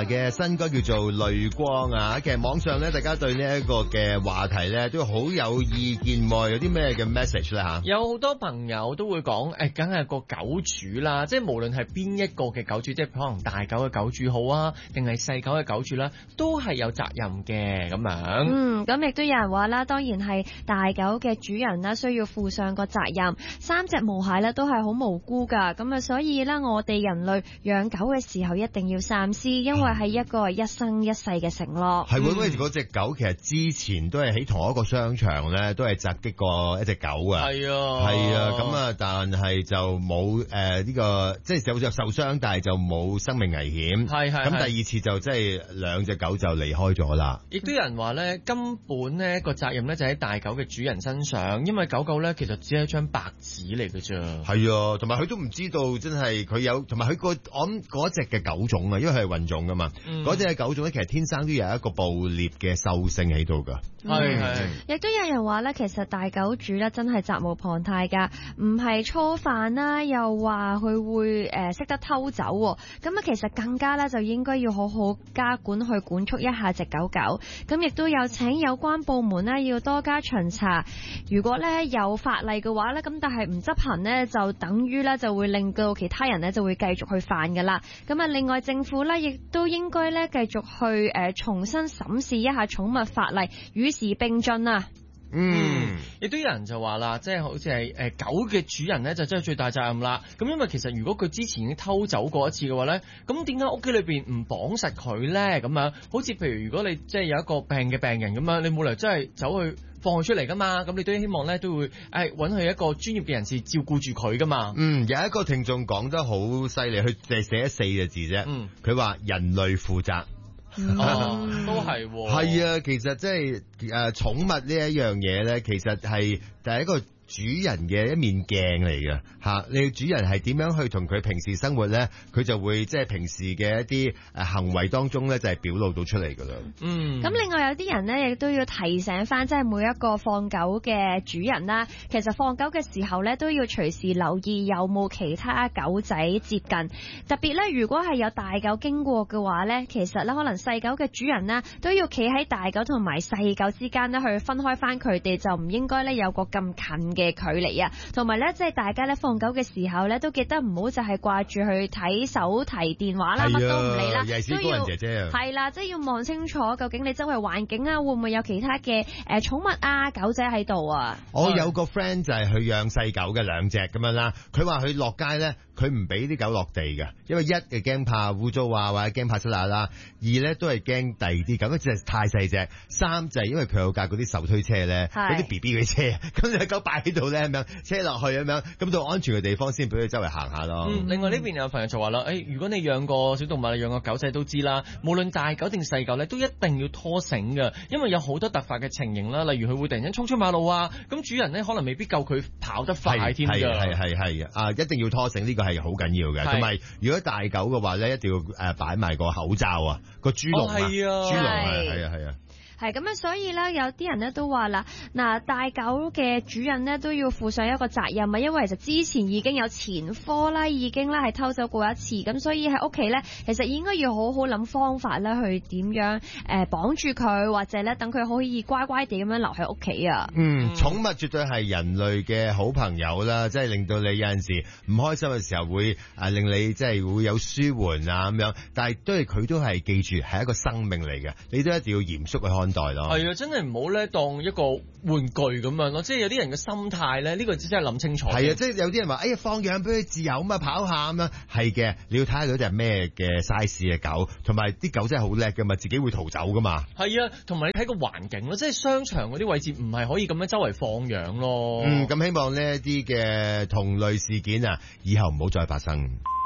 Ella 嘅新歌叫做《淚光》啊。其實網上咧，大家對呢一個嘅話題咧都好有意見喎，有啲咩嘅 message 咧嚇？ 有好多朋友都會講，梗係個狗主啦，即係無論係邊一個嘅狗主，即係可能大狗嘅狗主好啊，定係細狗嘅狗主啦，都係有責任嘅咁樣。 咁亦都有人話啦，當然係大狗嘅主人啦，需要負上個責任。3隻毛孩咧都係好無辜噶，咁啊，所以咧我哋人類養狗嘅時候一定要三思，因為係一個一生一世嘅承諾。 係喎，因為嗰隻狗其實之前都係喺同一個商場咧，都係襲擊過一隻狗啊。係啊，咁啊，但係就冇呢個，即係有受傷，但係就冇生命危險。咁第二次就即係兩隻狗就離開咗啦。 亦都有人話咧，根本咧個責任咧就喺大狗嘅主人身上，因為狗狗咧其實只係一張白紙嚟嘅啫。 係啊，同埋佢都唔知道真係佢有，同埋佢我諗嗰隻嘅狗種啊，因為佢係混種噶嘛，嗰隻嘅狗種咧其實天生都有一個捕獵嘅獸性喺度噶。 亦都有人話咧，其實大狗主咧真係責無旁貸㗎，唔係初犯啦，又話佢會識得偷走，咁啊其實更加咧就應該要好好加管去管束一下隻狗狗。咁亦都有請有關部門咧要多加巡查，如果咧有法例嘅話咧，咁但係唔執行呢，就等於咧就會令到其他人咧就會繼續去犯㗎啦。咁啊另外政府咧亦都應該咧繼續去重新審視一下寵物法例，與時並進啊。 亦都有人就話啦，即係好似係狗嘅主人咧，就真係最大責任啦。咁因為其實如果佢之前已經偷走過一次嘅話咧，咁點解屋企裏邊唔綁實佢咧？咁樣好似譬如如果你即係有一個病嘅病人咁樣，你冇理由真係走去放佢出嚟噶嘛？咁你都希望咧都會揾佢一個專業嘅人士照顧住佢噶嘛？ 有一個聽眾講得好犀利，佢淨係寫咗4個字啫。佢話人類負責。 都係喎。 係啊，其實即係寵物呢一樣嘢咧，其實係第一個主人嘅一面鏡嚟嘅嚇，你主人係點樣去同佢平時生活咧，佢就會即係平時嘅一啲行為當中咧，就係表露到出嚟噶啦。 咁另外有啲人咧，亦都要提醒翻，即係每一個放狗嘅主人啦，其實放狗嘅時候咧，都要隨時留意有冇其他狗仔接近，特別咧，如果係有大狗經過嘅話咧，其實咧可能細狗嘅主人呢，都要企喺大狗同埋細狗之間咧，去分開翻佢哋，就唔應該咧有個咁近嘅距離啊，同埋咧，即係大家咧放狗嘅時候咧，都記得唔好就係掛住去睇手提電話啦，乜都唔理啦， 都要姐姐係啦，即係要望清楚究竟你周圍環境啊，會唔會有其他嘅寵物啊狗仔喺度啊？ 我有個 friend 就係去養細狗嘅2隻咁樣啦，佢話佢落街咧，佢唔俾啲狗落地嘅，因為一係驚怕污糟啊，或者驚怕失牙啦；二咧都係驚第二啲狗，一隻太細隻；三就係因為佢有架嗰啲手推車咧，嗰啲 B B 嘅車，咁隻狗擺喺度咧咁樣車落去咁樣，咁到安全嘅地方先俾佢周圍行下咯。 另外呢邊有朋友就話啦，如果你養個小動物，你養個狗仔都知啦，無論大狗定細狗咧，都一定要拖繩嘅，因為有好多突發嘅情形啦，例如佢會突然間衝出馬路啊，咁主人咧可能未必夠佢跑得快添㗎。係一定要拖繩，呢個係好緊要嘅。同埋如果大狗嘅話咧，一定要擺埋個口罩啊，個豬籠啊，豬籠係啊。 係咁樣，所以咧有啲人咧都話啦，嗱，大狗嘅主人咧都要負上一個責任啊，因為其實之前已經有前科啦，已經咧係偷走過一次，咁所以喺屋企咧，其實應該要好好諗方法咧，去點樣綁住佢，或者咧等佢可以乖乖地咁樣留喺屋企啊。 寵物絕對係人類嘅好朋友啦，即係令到你有陣時唔開心嘅時候會令你即係會有舒緩啊咁樣，但係佢都係記住係一個生命嚟嘅，你都一定要嚴肅去看。 係啊，真係唔好咧當一個玩具咁樣咯，即係有啲人嘅心態咧，呢個真係諗清楚。係啊， 即係有啲人話，放養俾佢自由咁啊，跑下咁樣。係嘅，你要睇下嗰隻係咩嘅 size 嘅狗，同埋啲狗真係好叻噶嘛，自己會逃走噶嘛。 係啊，同埋你睇個環境咯，即係商場嗰啲位置唔係可以咁樣周圍放養咯。 咁希望呢一啲嘅同類事件啊，以後唔好再發生。